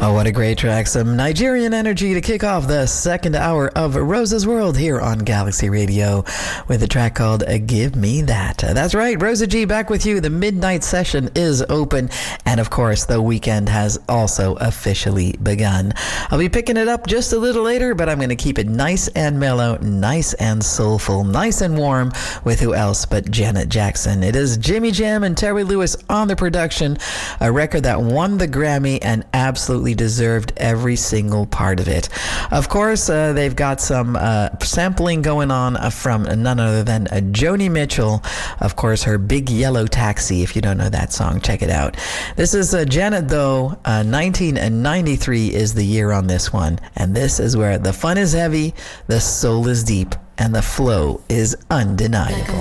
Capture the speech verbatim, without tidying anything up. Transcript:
Oh, what a great track. Some Nigerian energy to kick off the second hour of Rosa's World here on Galaxy Radio with a track called uh, Give Me That. Uh, that's right, Rosa G back with you. The midnight session is open, and of course, the weekend has also officially begun. I'll be picking it up just a little later, but I'm going to keep it nice and mellow, nice and soulful, nice and warm with who else but Janet Jackson. It is Jimmy Jam and Terry Lewis on the production, a record that won the Grammy and absolutely deserved every single part of it. Of course, uh, they've got some uh, sampling going on uh, from none other than uh, Joni Mitchell. Of course, her Big Yellow Taxi. If you don't know that song, check it out. This is uh, Janet, though. Uh, nineteen ninety-three is the year on this one. And this is where the fun is heavy, the soul is deep, and the flow is undeniable.